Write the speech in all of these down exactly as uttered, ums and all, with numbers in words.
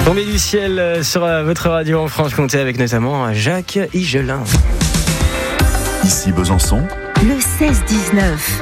Tombé du ciel sur votre radio en Franche-Comté avec notamment Jacques Higelin. Ici Besançon, le seize dix-neuf.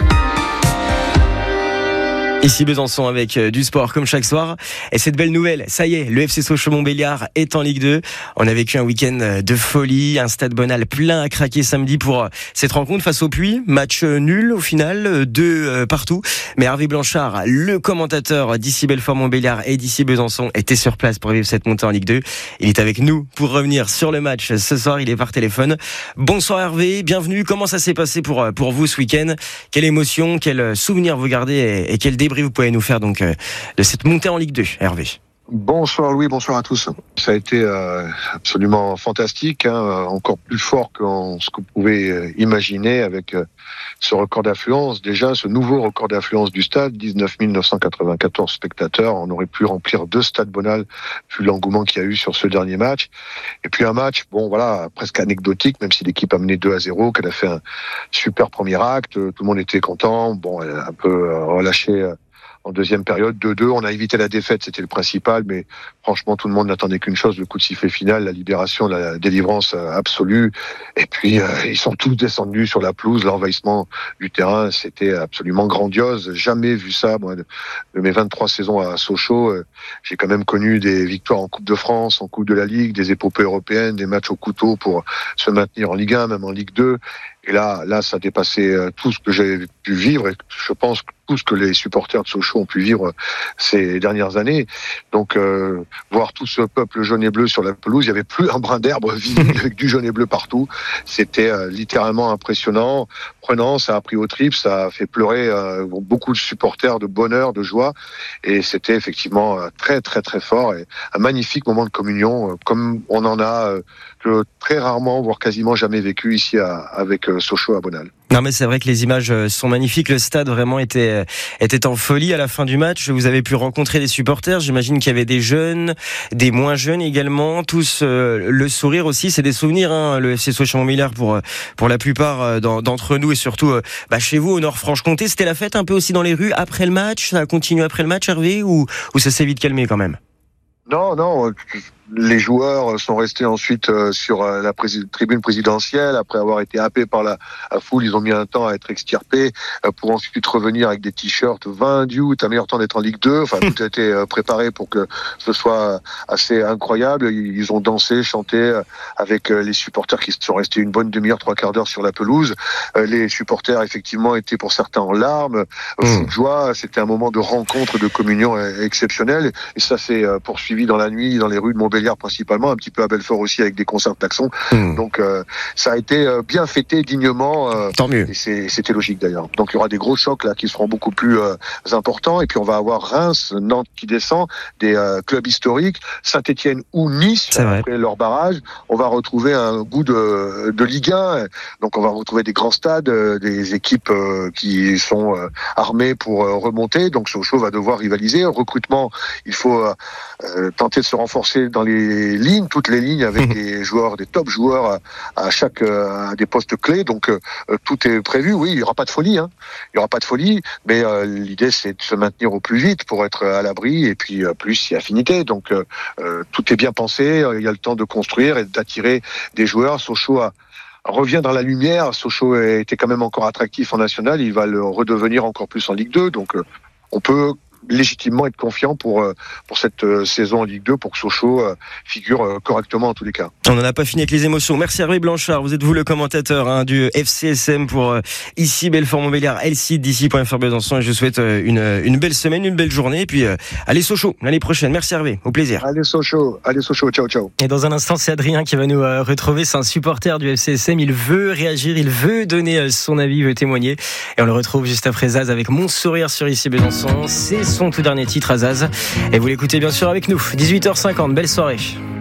Ici Besançon avec du sport comme chaque soir. Et cette belle nouvelle, ça y est, le F C Sochaux-Montbéliard est en Ligue deux. On a vécu un week-end de folie, un stade Bonal plein à craquer samedi pour cette rencontre face au Puy. Match nul au final, deux partout. Mais Hervé Blanchard, le commentateur d'ici Belfort-Montbéliard et d'ici Besançon, était sur place pour vivre cette montée en Ligue deux. Il est avec nous pour revenir sur le match. Ce soir, il est par téléphone. Bonsoir Hervé, bienvenue. Comment ça s'est passé pour, pour vous ce week-end? Quelle émotion, quel souvenir vous gardez et, et quel débrief vous pouvez nous faire donc euh, de cette montée en Ligue deux, Hervé? Bonsoir Louis, bonsoir à tous. Ça a été euh, absolument fantastique, hein, encore plus fort que ce qu'on pouvait euh, imaginer avec euh, ce record d'affluence. Déjà, ce nouveau record d'affluence du stade, dix-neuf mille neuf cent quatre-vingt-quatorze spectateurs. On aurait pu remplir deux stades Bonal, vu l'engouement qu'il y a eu sur ce dernier match. Et puis un match, bon voilà, presque anecdotique, même si l'équipe a mené deux à zéro, qu'elle a fait un super premier acte. Tout le monde était content. Bon, elle a un peu euh, relâché... Euh, En deuxième période, deux deux, on a évité la défaite, c'était le principal, mais franchement, tout le monde n'attendait qu'une chose, le coup de sifflet final, la libération, la délivrance absolue. Et puis, euh, ils sont tous descendus sur la pelouse, l'envahissement du terrain, c'était absolument grandiose. Jamais vu ça, moi, de, de mes vingt-trois saisons à Sochaux. Euh, j'ai quand même connu des victoires en Coupe de France, en Coupe de la Ligue, des épopées européennes, des matchs au couteau pour se maintenir en Ligue un, même en Ligue deux. Et là, là, ça dépassait tout ce que j'ai pu vivre et je pense tout ce que les supporters de Sochaux ont pu vivre ces dernières années. Donc, euh, voir tout ce peuple jaune et bleu sur la pelouse, il n'y avait plus un brin d'herbe visible avec du jaune et bleu partout. C'était euh, littéralement impressionnant, prenant, ça a pris aux tripes, ça a fait pleurer euh, beaucoup de supporters de bonheur, de joie. Et c'était effectivement euh, très, très, très fort et un magnifique moment de communion, euh, comme on en a euh, que très rarement, voire quasiment jamais vécu ici à, avec euh, Sochaux à Bonal. Non mais c'est vrai que les images sont magnifiques, le stade vraiment était était en folie à la fin du match. Vous avez pu rencontrer des supporters, j'imagine qu'il y avait des jeunes, des moins jeunes également, tous euh, le sourire aussi, c'est des souvenirs hein, le F C Sochaux-Montbéliard pour pour la plupart euh, d'entre nous et surtout euh, bah, chez vous au Nord-Franche-Comté, c'était la fête un peu aussi dans les rues après le match, ça a continué après le match Hervé ou ou ça s'est vite calmé quand même? Non, non, les joueurs sont restés ensuite sur la prési- tribune présidentielle après avoir été happés par la, la foule. Ils ont mis un temps à être extirpés pour ensuite revenir avec des t-shirts vingt du t'as meilleur temps d'être en Ligue deux. Enfin, tout a été préparé pour que ce soit assez incroyable. Ils ont dansé, chanté avec les supporters qui sont restés une bonne demi-heure, trois quarts d'heure sur la pelouse. Les supporters, effectivement, étaient pour certains en larmes, fous de joie. C'était un moment de rencontre, de communion exceptionnel. Et ça s'est poursuivi dans la nuit, dans les rues de Montbéliard principalement, un petit peu à Belfort aussi avec des concerts de klaxons. Mmh. Donc euh, ça a été euh, bien fêté dignement. Euh, Tant mieux. Et c'est, c'était logique d'ailleurs. Donc il y aura des gros chocs là qui seront beaucoup plus euh, importants. Et puis on va avoir Reims, Nantes qui descend, des euh, clubs historiques, Saint-Étienne ou Nice après leur barrage. On va retrouver un goût de, de Ligue un. Donc on va retrouver des grands stades, euh, des équipes euh, qui sont euh, armées pour euh, remonter. Donc Sochaux va devoir rivaliser. Recrutement, il faut euh, tenter de se renforcer dans les lignes, toutes les lignes avec mmh. des joueurs, des top joueurs à, à chaque à des postes clés. Donc euh, tout est prévu. Oui, il y aura pas de folie, hein. Il y aura pas de folie, mais euh, l'idée c'est de se maintenir au plus vite pour être à l'abri et puis euh, plus si affinité. Donc euh, euh, tout est bien pensé. Il y a le temps de construire et d'attirer des joueurs. Sochaux a revient dans la lumière. Sochaux était quand même encore attractif en national. Il va le redevenir encore plus en Ligue deux. Donc euh, on peut légitimement être confiant pour pour cette saison en Ligue deux, pour que Sochaux figure correctement en tous les cas. On n'en a pas fini avec les émotions. Merci Hervé Blanchard, vous êtes vous le commentateur hein, du F C S M pour euh, ici Belfort-Montbéliard, L C d'ici point F R Besançon, et je vous souhaite euh, une une belle semaine, une belle journée, et puis euh, allez Sochaux l'année prochaine. Merci Hervé, au plaisir. Allez Sochaux, allez Sochaux, ciao ciao. Et dans un instant, c'est Adrien qui va nous euh, retrouver, c'est un supporter du F C S M, il veut réagir, il veut donner euh, son avis, il veut témoigner, et on le retrouve juste après Zaz avec Mon Sourire sur ici Besançon. C'est son tout dernier titre à Zaz, et vous l'écoutez bien sûr avec nous. dix-huit heures cinquante, belle soirée.